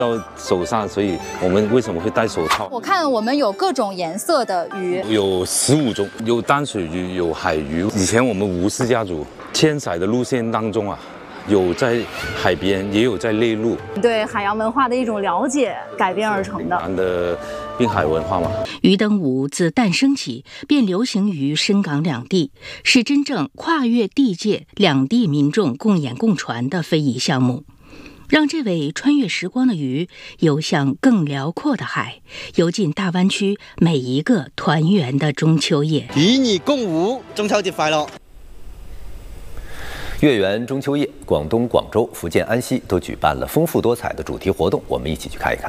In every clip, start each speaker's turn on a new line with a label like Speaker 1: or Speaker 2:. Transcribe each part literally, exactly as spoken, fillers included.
Speaker 1: 到手上，所以我们为什么会戴手套？
Speaker 2: 我看我们有各种颜色的鱼，
Speaker 1: 有十五种，有淡水鱼，有海鱼。以前我们吴氏家族迁徙的路线当中啊，有在海边，也有在内陆。
Speaker 3: 对海洋文化的一种了解改编而成的。
Speaker 1: 南的滨海文化嘛。
Speaker 4: 鱼灯舞自诞生起便流行于深港两地，是真正跨越地界、两地民众共演共传的非遗项目。让这位穿越时光的鱼游向更辽阔的海，游进大湾区每一个团圆的中秋夜。
Speaker 5: 与你共舞，中秋节快乐！
Speaker 6: 月圆中秋夜，广东广州、福建安溪都举办了丰富多彩的主题活动，我们一起去看一看。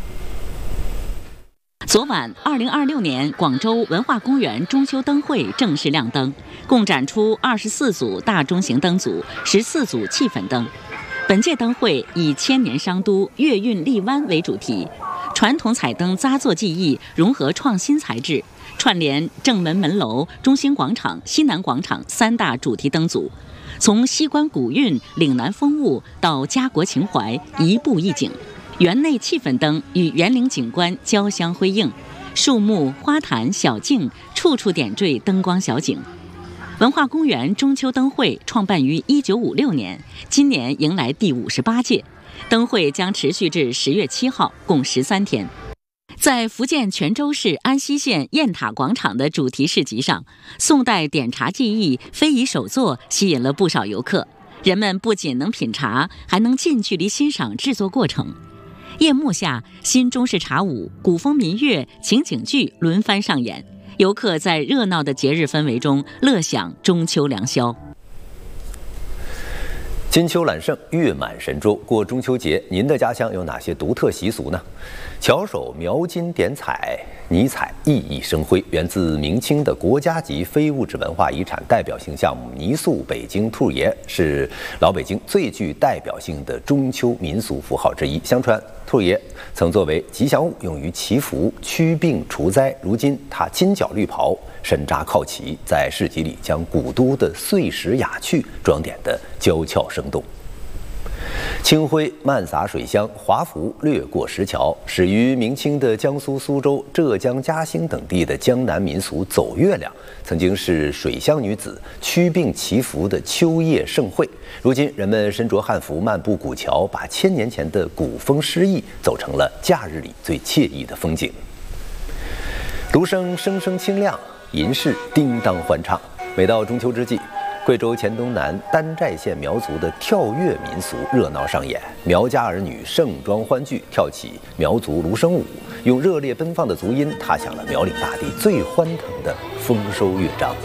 Speaker 7: 昨晚，二零二六年广州文化公园中秋灯会正式亮灯，共展出二十四组大中型灯组、十四组气氛灯。本届灯会以千年商都粤韵荔湾为主题，传统彩灯扎作技艺融合创新材质，串联正门门楼、中兴广场、西南广场三大主题灯组，从西关古韵、岭南风物到家国情怀，一步一景。园内气氛灯与园林景观交相辉映，树木、花坛、小径处处点缀灯光小景。文化公园中秋灯会创办于一九五六年，今年迎来第五十八届。灯会将持续至十月七号，共十三天。在福建泉州市安溪县雁塔广场的主题市集上，宋代点茶技艺、非遗手作吸引了不少游客。人们不仅能品茶，还能近距离欣赏制作过程。夜幕下，新中式茶舞、古风民乐、情景剧轮番上演。游客在热闹的节日氛围中乐享中秋良宵。
Speaker 6: 金秋揽胜，月满神州，过中秋节，您的家乡有哪些独特习俗呢？巧手描金点彩，泥彩熠熠生辉，源自明清的国家级非物质文化遗产代表性项目泥塑北京兔爷，是老北京最具代表性的中秋民俗符号之一。相传兔爷曾作为吉祥物用于祈福、驱病除灾，如今他金角绿袍，身扎靠旗，在市集里将古都的碎石雅趣装点得娇俏生动。清辉漫洒水乡，华服掠过石桥，始于明清的江苏苏州、浙江嘉兴等地的江南民俗走月亮，曾经是水乡女子驱病祈福的秋夜盛会。如今人们身着汉服漫步古桥，把千年前的古风诗意走成了假日里最惬意的风景。芦笙声声清亮，银饰叮当欢唱。每到中秋之际，贵州黔东南丹寨县苗族的跳跃民俗热闹上演，苗家儿女盛装欢聚，跳起苗族芦笙舞，用热烈奔放的足音踏响了苗岭大地最欢腾的丰收乐章。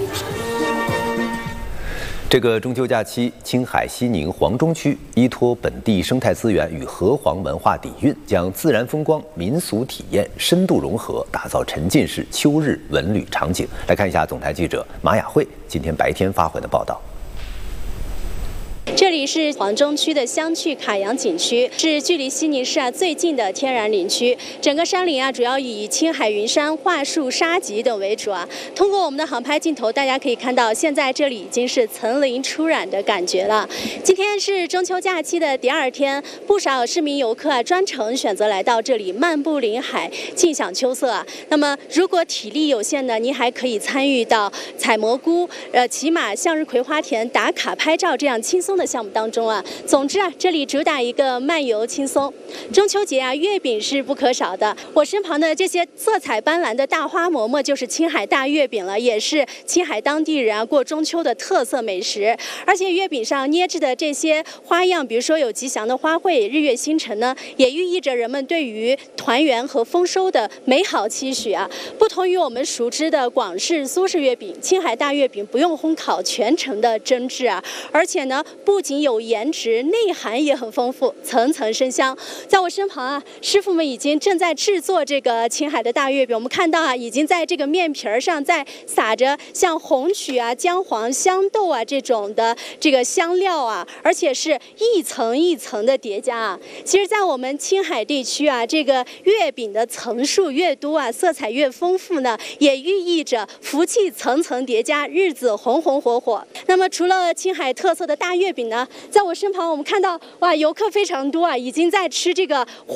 Speaker 6: 这个中秋假期，青海西宁黄中区依托本地生态资源与河湟文化底蕴，将自然风光、民俗体验深度融合，打造沉浸式秋日文旅场景。来看一下总台记者马雅慧今天白天发回的报道。
Speaker 8: 这里是黄中区的香趣卡洋景区，是距离西宁市啊最近的天然林区。整个山林啊主要以青海云杉、桦树、沙棘等为主啊。通过我们的航拍镜头，大家可以看到，现在这里已经是层林初染的感觉了。今天是中秋假期的第二天，不少市民游客啊专程选择来到这里漫步林海，尽享秋色啊。那么如果体力有限呢，您还可以参与到采蘑菇、呃骑马、向日葵花田、打卡拍照这样轻松的项目当中啊。总之啊，这里主打一个漫游轻松。中秋节啊，月饼是不可少的。我身旁的这些色彩斑斓的大花馍馍就是青海大月饼了，也是青海当地人啊过中秋的特色美食。而且月饼上捏制的这些花样，比如说有吉祥的花卉、日月星辰呢，也寓意着人们对于团圆和丰收的美好期许啊。不同于我们熟知的广式、苏式月饼，青海大月饼不用烘烤，全程的蒸制啊，而且呢，不仅有颜值，内涵也很丰富，层层生香。在我身旁啊，师傅们已经正在制作这个青海的大月饼。我们看到啊，已经在这个面皮儿上在撒着像红曲啊、姜黄、香豆啊这种的这个香料啊，而且是一层一层的叠加啊。其实，在我们青海地区啊，这个月饼的层数越多啊，色彩越丰富呢，也寓意着福气层层叠加，日子红红火火。那么，除了青海特色的大月饼景呢？在我身旁，我们看到哇，游客非常多啊，已经在吃这个